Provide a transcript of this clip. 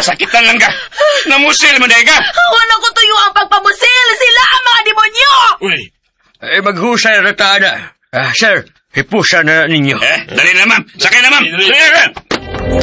Nasakitan lang ka. Namusil mo, ka. Wala ko tuyo ang pagpamusil. Sila ang mga demonyo. Uy. Maghusay na taada. Sir, hipusa na ninyo. Dali na, ma'am. Sakay na, ma'am. Dali na.